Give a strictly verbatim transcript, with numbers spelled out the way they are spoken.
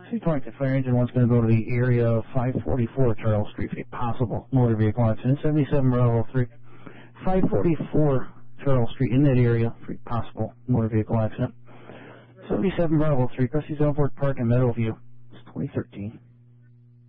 C twenty fire engine one's going to go to the area of five forty-four Charles Street for a possible motor vehicle accident. seventy-seven Bravo three. five forty-four Charles Street in that area for a possible motor vehicle accident. seventy-seven Bravo three, Cressy's Elmford Park in Meadowview. It's twenty thirteen.